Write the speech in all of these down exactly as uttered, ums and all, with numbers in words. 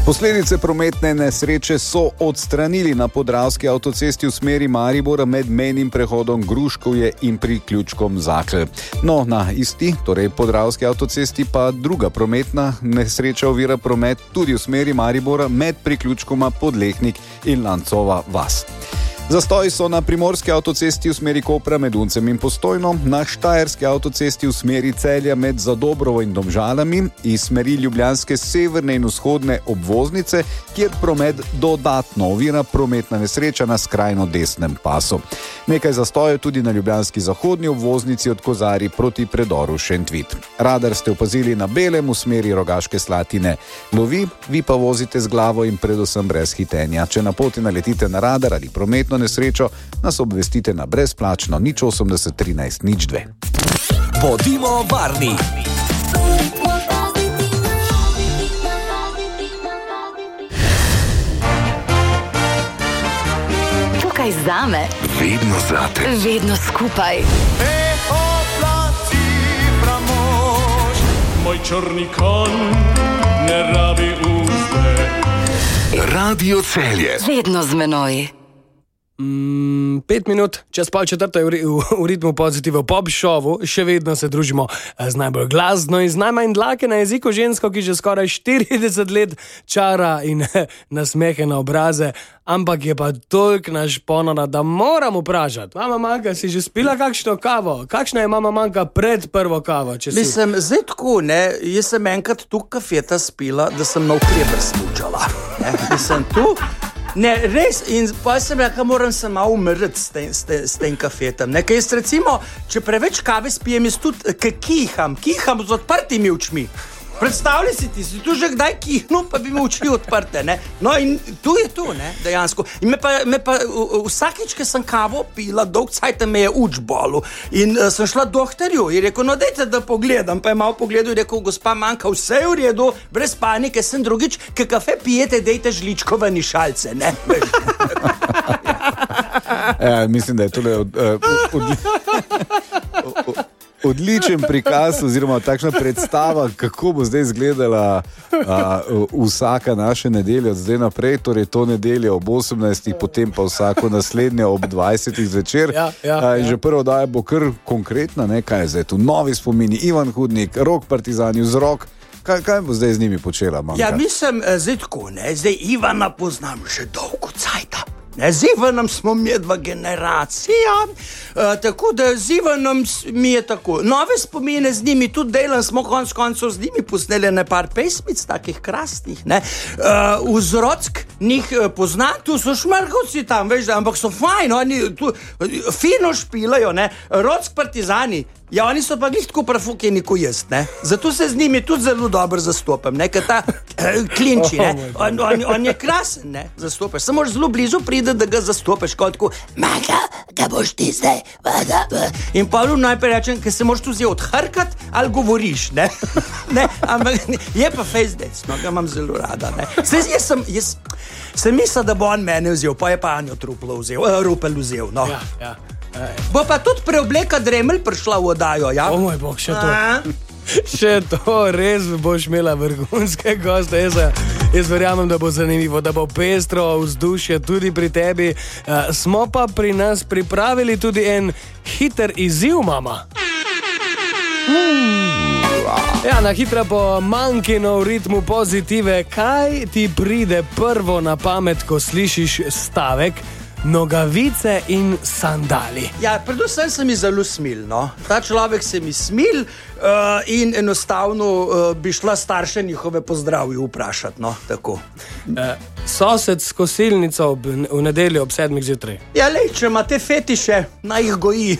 Posledice prometne nesreče so odstranili na podravski avtocesti v smeri Maribora med mejnim prehodom Gruškovje in priključkom Zakl. No, na isti, torej podravski avtocesti, pa druga prometna nesreča ovira promet tudi v smeri Maribora med priključkoma Podlehnik in Lancova vas. Zastoji so na primorski avtocesti v smeri Kopra med Uncem in Postojno, na štajerski avtocesti v smeri Celja med Zadobrovo in Domžalami, iz smeri ljubljanske severne in vzhodne obvoznice, kjer promet dodatno ovira prometna nesreča na skrajno desnem pasu. Nekaj zastojev tudi na ljubljanski zahodni obvoznici od Kozarij proti predoru Šentvit. Radar ste opazili na belem v smeri Rogaške Slatine. Lovi, vi pa vozite z glavo in predvsem brez hitenja. Če na poti naletite na radar ali prometno nesrečo, nas obvestite na brezplačno nič osemdeset trinajst nič dve. Bodimo varni! Tukaj zame. Vedno zate. Vedno skupaj. Moj črni konj ne rabi uzde. Radio Celje. Vedno z menoj. Mm, pet minut, čez pol četrto je v, v, v ritmu Pozitive Pop šovu, še vedno se družimo z najbolj glasno in z najmanj dlake na jeziku žensko, ki že skoraj štirideset let čara in nasmehe na obraze, ampak je pa toliko naš ponora, da moram vprašati. Mama Manka, si že spila kakšno kavo? Kakšna je mama Manka pred prvo kavo? Če si... Mislim, zdaj tako, ne, jaz sem enkrat tu kafeta spila, da sem na ukreber smučala. Ne, mislim tu... Ne, res, in pa sem rekel, moram se malo umriti s tem, s tem, s tem kafetem. Ne, ker jaz recimo, če preveč kave spijem, jaz tudi kiham, kiham z odprtimi očmi. Predstavljaj si ti, si tu že kdaj kihnul, pa bi mi oči odprte, ne. No in tu je to, ne, dejansko. In me pa, me pa vsakič, ko sem kavo pila, dolg cajt me je uč bolel. In uh, sem šla doktorju in rekel, no dajte, da pogledam. Pa je malo pogledal in rekel, gospa Manka, vse je v redu, brez panike, sem drugič, ko kafe pijete, dajte žličkove nišalce, ne. Ja, mislim, da je tole od, od, od, od, odličen prikaz oziroma takšna predstava, kako bo zdaj izgledala a, vsaka naša nedelja od zdaj naprej, torej to nedeljo ob osemnajstih, potem pa vsako naslednjo ob dvajsetih zvečer. Ja, ja, a, in ja. že prvo daje bo kar konkretna, ne, kaj je zdaj tu, novi spomini, Ivan Hudnik, Rok Partizani, Vzrok. Kaj, kaj bo zdaj z njimi počela, Manka? Ja, mislim, zdaj tako, ne, zdaj Ivana poznam že dolgo cajta. Ne, z Ivanom smo medva generacija, uh, tako da z Ivanom mi je tako. Nove spomine z njimi tudi delam, smo konc koncev z njimi posneli ne par pesmic, takih krasnih, ne. Uh, Vzrock njih uh, pozna, tu so šmarkovci tam, veš, ampak so fajn, oni tu uh, fino špilajo, ne. Rock Partizani, ja, oni so pa glih tako prafukeni ko jaz, ne. Zato se z njimi tudi zelo dobro zastopam, ne, ker ta uh, klinči, ne. On, on, on je krasen, ne, zastopaš. Samo zelo blizu pride, da ga zastopaš, kot tako, Manka, ga boš ti zdaj, vada, vada. In pa najprej rečem, ker se moraš tu zdaj odhrkat, ali govoriš, ne. Ne, ampak je pa face dance, no, ga imam zelo rada, ne. Zdaj, jaz sem, jaz sem mislil, da bo on mene vzel, pa je pa Anjo Truplo vzel, uh, Rupel vzel, no. Ja, ja. Bo pa tudi preobleka Dremelj prišla v oddajo, ja? O moj bog, še to. Še to, res boš imela vrhunske goste. Jaz, jaz verjamem, da bo zanimivo, da bo pestro vzdušje tudi pri tebi. Uh, smo pa pri nas pripravili tudi en hiter izziv, mama. Ja, na hitro po Mankino v ritmu Pozitive. Kaj ti pride prvo na pamet, ko slišiš stavek nogavice in sandali? Ja, predvsem se mi zelo smil, no. Ta človek se mi smil uh, in enostavno uh, bi šla starše njihove pozdravi vprašati, no, tako. Uh, sosed s kosilnico ob, v nedeljo ob sedmih zjutraj. Ja, lej, če ima te fetiše, naj jih goji.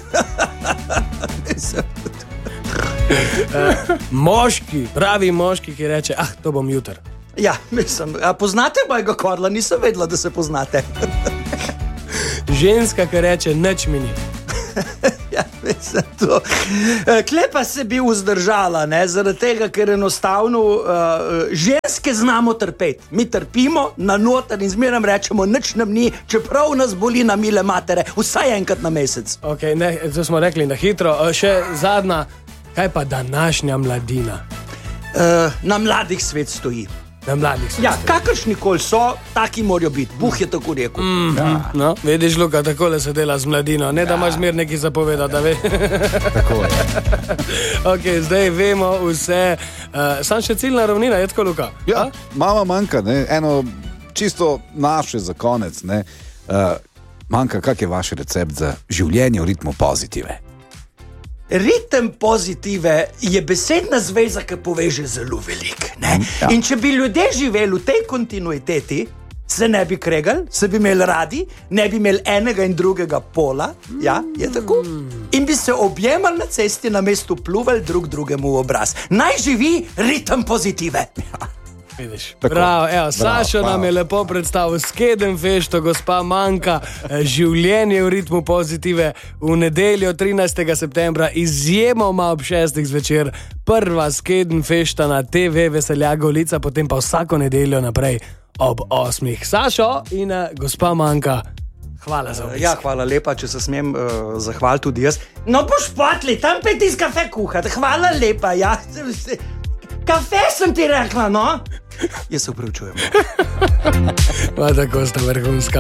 uh, moški, pravi moški, ki reče, ah, to bom jutr. Ja, mislim, a poznate mojega Korla? Nisem vedela, da se poznate. Ženska, ki reče, nič mi ni. Ja, mislim to. Klepa se bi vzdržala, ne, zaradi tega, ker enostavno uh, ženske znamo trpeti. Mi trpimo na noter in zmeram rečemo, nič nam ni, čeprav nas boli na mile matere, vsaj enkrat na mesec. Ok, ne, to smo rekli na hitro. Še zadnja, kaj pa današnja mladina? Uh, na mladih svet stoji. na mladih. Ja, kakršni koli so, taki morajo biti. Buh je tako rekel. Mm, ja. No, vidiš, Luka, takole se dela z mladino, ne da imaš zmer nekaj zapovedati, da ve. Tako je. Okay, zdaj vemo vse. Uh, sam še ciljna ravnina, je tako, Luka? Ja, mama manjka, ne? Eno čisto naše za konec. Ne? Uh, manjka, kak je vaš recept za življenje v ritmu pozitive? Ritem pozitive je besedna zveza, ki poveže zelo veliko. Ja. In če bi ljudje živeli v tej kontinuiteti, se ne bi kregali, se bi imeli radi, ne bi imeli enega in drugega pola, ja, je tako? In bi se objemali na cesti, na mestu pluvali drug drugemu v obraz. Naj živi ritem pozitive. Ja. Vidiš, bravo, evo, Sašo bravo, nam je lepo predstavil Skeden fešto, gospa Manka, življenje v ritmu pozitive v nedeljo trinajstega septembra, izjemoma ob šestih zvečer, prva Skeden fešta na te ve Veselja Golica, potem pa vsako nedeljo naprej ob osmih. Sašo in uh, gospa Manka, hvala za obisk. Ja, hvala lepa, če se smem uh, zahvaliti tudi jaz. No, boš potli, tam peti iz kafe kuhati, hvala lepa, ja. Kafe sem ti rekla, no? Jaz se upravičujem. Pa tako sta vrhunska.